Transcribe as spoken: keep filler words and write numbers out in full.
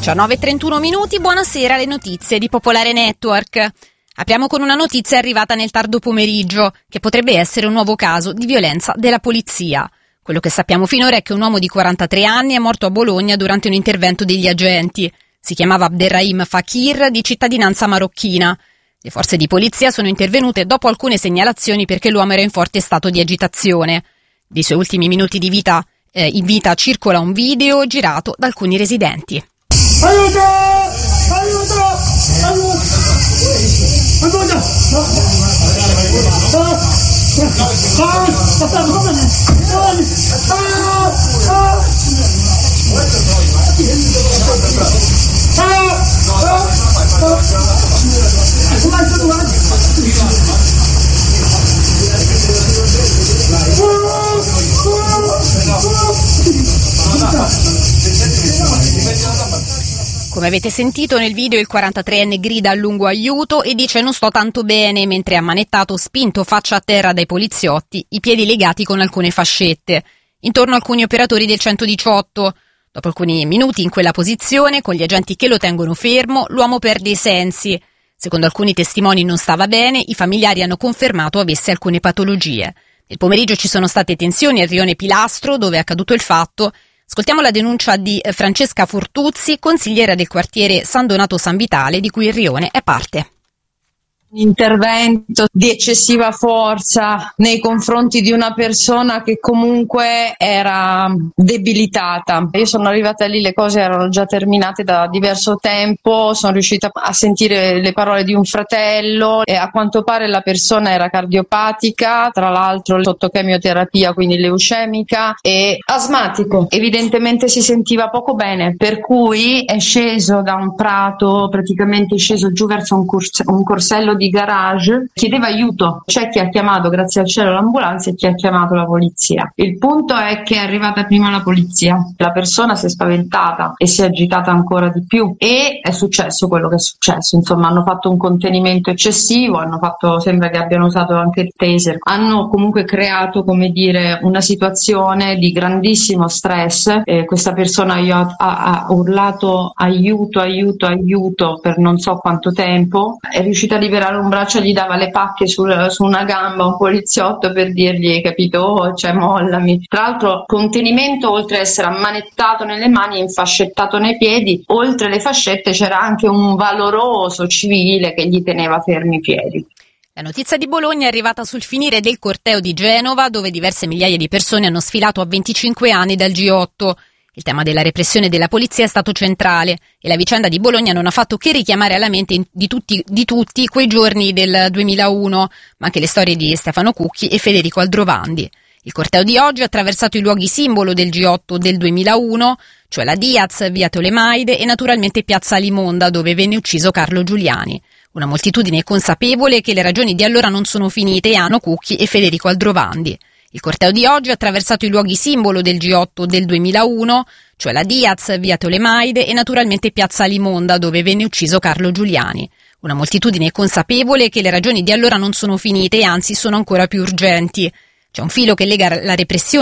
diciannove e trentuno minuti, buonasera, le notizie di Popolare Network. Apriamo con una notizia arrivata nel tardo pomeriggio, che potrebbe essere un nuovo caso di violenza della polizia. Quello che sappiamo finora è che un uomo di quarantatré anni è morto a Bologna durante un intervento degli agenti. Si chiamava Abderrahim Fakir, di cittadinanza marocchina. Le forze di polizia sono intervenute dopo alcune segnalazioni perché l'uomo era in forte stato di agitazione. Dei suoi ultimi minuti di vita, eh, in vita circola un video girato da alcuni residenti. Aiuto! Aiuto! Aiuto! Aiuto! Come avete sentito nel video, il quarantatreenne grida a lungo aiuto e dice non sto tanto bene, mentre è ammanettato, spinto faccia a terra dai poliziotti, i piedi legati con alcune fascette. Intorno alcuni operatori del centodiciotto. Dopo alcuni minuti in quella posizione, con gli agenti che lo tengono fermo, l'uomo perde i sensi. Secondo alcuni testimoni non stava bene, i familiari hanno confermato avesse alcune patologie. Nel pomeriggio ci sono state tensioni al rione Pilastro, dove è accaduto il fatto. Ascoltiamo la denuncia di Francesca Fortuzzi, consigliera del quartiere San Donato San Vitale, di cui il rione è parte. Un intervento di eccessiva forza nei confronti di una persona che comunque era debilitata. Io sono arrivata lì, le cose erano già terminate da diverso tempo, sono riuscita a sentire le parole di un fratello e a quanto pare la persona era cardiopatica, tra l'altro sotto chemioterapia, quindi leucemica, e asmatico. Evidentemente si sentiva poco bene, per cui è sceso da un prato, praticamente è sceso giù verso un, cors- un corsello di garage, chiedeva aiuto. C'è chi ha chiamato, grazie al cielo, l'ambulanza e chi ha chiamato la polizia. Il punto è che è arrivata prima la polizia, la persona si è spaventata e si è agitata ancora di più e è successo quello che è successo. Insomma, hanno fatto un contenimento eccessivo, hanno fatto, sembra che abbiano usato anche il taser, hanno comunque creato, come dire, una situazione di grandissimo stress. Eh, questa persona io ha, ha, ha urlato aiuto, aiuto, aiuto per non so quanto tempo, è riuscita a liberare un braccio, gli dava le pacche sul, su una gamba un poliziotto per dirgli, capito, oh, cioè mollami. Tra l'altro contenimento, oltre ad essere ammanettato nelle mani e infascettato nei piedi, oltre le fascette c'era anche un valoroso civile che gli teneva fermi i piedi. La notizia di Bologna è arrivata sul finire del corteo di Genova, dove diverse migliaia di persone hanno sfilato a venticinque anni dal G otto. Il tema della repressione della polizia è stato centrale e la vicenda di Bologna non ha fatto che richiamare alla mente di tutti, di tutti quei giorni del duemilauno, ma anche le storie di Stefano Cucchi e Federico Aldrovandi. Il corteo di oggi ha attraversato i luoghi simbolo del G otto del duemilauno, cioè la Diaz, via Tolemaide e naturalmente piazza Limonda, dove venne ucciso Carlo Giuliani. Una moltitudine consapevole che le ragioni di allora non sono finite e hanno Cucchi e Federico Aldrovandi. Il corteo di oggi ha attraversato i luoghi simbolo del G otto del duemilauno, cioè la Diaz, via Tolemaide e naturalmente piazza Limonda, dove venne ucciso Carlo Giuliani. Una moltitudine consapevole che le ragioni di allora non sono finite e anzi sono ancora più urgenti. C'è un filo che lega la repressione